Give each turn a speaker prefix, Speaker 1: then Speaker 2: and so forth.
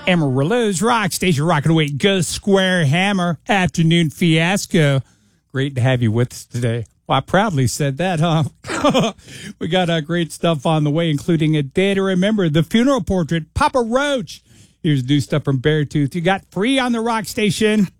Speaker 1: Amarillo's Rock Station, rocking away Ghost Square Hammer Afternoon Fiasco. Great to have you with us today. Well, I proudly said that, huh? We got great stuff on the way, including A Day to Remember, The Funeral Portrait, Papa Roach. Here's new stuff from Beartooth. You got Free on the Rock Station.